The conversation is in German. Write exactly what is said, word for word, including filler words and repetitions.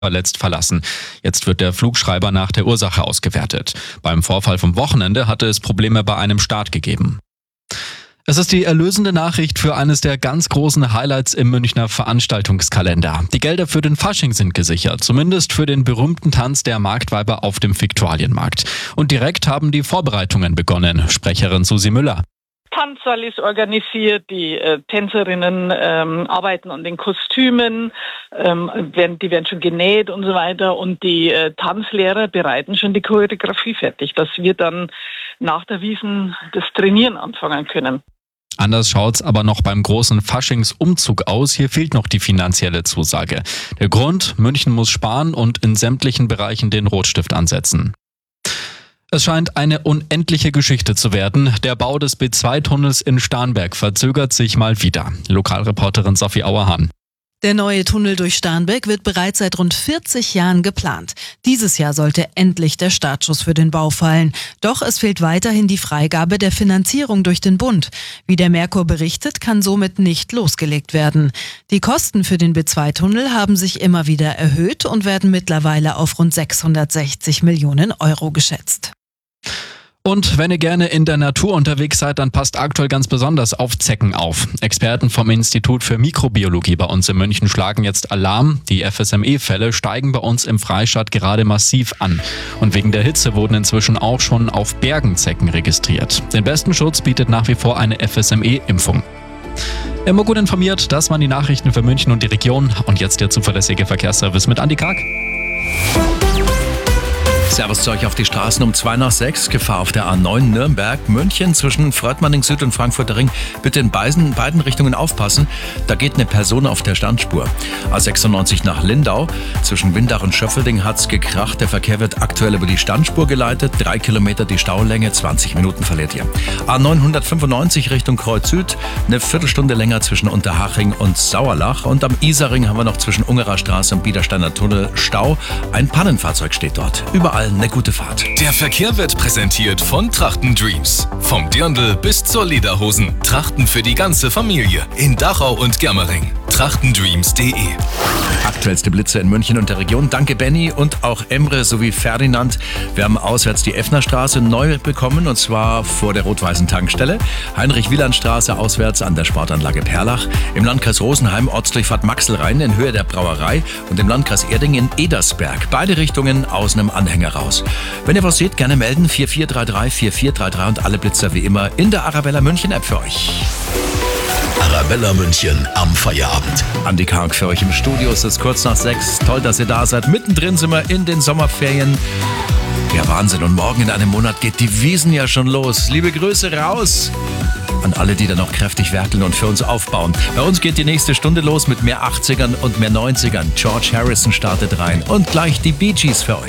verletzt verlassen. Jetzt wird der Flugschreiber nach der Ursache ausgewertet. Beim Vorfall vom Wochenende hatte es Probleme bei einem Start gegeben. Es ist die erlösende Nachricht für eines der ganz großen Highlights im Münchner Veranstaltungskalender. Die Gelder für den Fasching sind gesichert, zumindest für den berühmten Tanz der Marktweiber auf dem Viktualienmarkt. Und direkt haben die Vorbereitungen begonnen. Sprecherin Susi Müller. Tanzsaal ist organisiert, die äh, Tänzerinnen ähm, arbeiten an den Kostümen, ähm, werden, die werden schon genäht und so weiter und die äh, Tanzlehrer bereiten schon die Choreografie fertig, dass wir dann nach der Wiesn das Trainieren anfangen können. Anders schaut's aber noch beim großen Faschingsumzug aus. Hier fehlt noch die finanzielle Zusage. Der Grund: München muss sparen und in sämtlichen Bereichen den Rotstift ansetzen. Es scheint eine unendliche Geschichte zu werden. Der Bau des B zwei Tunnels in Starnberg verzögert sich mal wieder. Lokalreporterin Sophie Auerhahn. Der neue Tunnel durch Starnberg wird bereits seit rund vierzig Jahren geplant. Dieses Jahr sollte endlich der Startschuss für den Bau fallen. Doch es fehlt weiterhin die Freigabe der Finanzierung durch den Bund. Wie der Merkur berichtet, kann somit nicht losgelegt werden. Die Kosten für den B zwei Tunnel haben sich immer wieder erhöht und werden mittlerweile auf rund sechshundertsechzig Millionen Euro geschätzt. Und wenn ihr gerne in der Natur unterwegs seid, dann passt aktuell ganz besonders auf Zecken auf. Experten vom Institut für Mikrobiologie bei uns in München schlagen jetzt Alarm. Die F S M E-Fälle steigen bei uns im Freistaat gerade massiv an. Und wegen der Hitze wurden inzwischen auch schon auf Bergen Zecken registriert. Den besten Schutz bietet nach wie vor eine F S M E-Impfung. Immer gut informiert, das waren die Nachrichten für München und die Region. Und jetzt der zuverlässige Verkehrsservice mit Andi Karg. Servus zu euch auf die Straßen um zwei nach sechs. Gefahr auf der A neun Nürnberg, München zwischen Fröttmanning Süd und Frankfurter Ring. Bitte in beiden, beiden Richtungen aufpassen. Da geht eine Person auf der Standspur. A sechsundneunzig nach Lindau. Zwischen Windach und Schöffelding hat's gekracht. Der Verkehr wird aktuell über die Standspur geleitet. Drei Kilometer die Staulänge, zwanzig Minuten verliert ihr. A neunhundertfünfundneunzig Richtung Kreuz Süd. Eine Viertelstunde länger zwischen Unterhaching und Sauerlach. Und am Isarring haben wir noch zwischen Ungerer Straße und Biedersteiner Tunnel Stau. Ein Pannenfahrzeug steht dort. Überall eine gute Fahrt. Der Verkehr wird präsentiert von Trachten Dreams. Vom Dirndl bis zur Lederhosen. Trachten für die ganze Familie. In Dachau und Germering. trachtendreams punkt de. Aktuellste Blitze in München und der Region. Danke Benny und auch Emre sowie Ferdinand. Wir haben auswärts die Effnerstraße neu bekommen und zwar vor der rot-weißen Tankstelle. Heinrich-Wieland-Straße auswärts an der Sportanlage Perlach. Im Landkreis Rosenheim Ortsdurchfahrt Maxelrhein in Höhe der Brauerei und im Landkreis Erding in Edersberg. Beide Richtungen aus einem Anhänger raus. Wenn ihr was seht, gerne melden. vier vier drei drei vier vier drei drei und alle Blitzer wie immer in der Arabella München App für euch. Arabella München am Feierabend. Andi Karg für euch im Studio. Es ist kurz nach sechs. Toll, dass ihr da seid. Mittendrin sind wir in den Sommerferien. Ja, Wahnsinn. Und morgen in einem Monat geht die Wiesn ja schon los. Liebe Grüße raus an alle, die da noch kräftig werkeln und für uns aufbauen. Bei uns geht die nächste Stunde los mit mehr achtzigern und mehr neunzigern. George Harrison startet rein und gleich die Bee Gees für euch.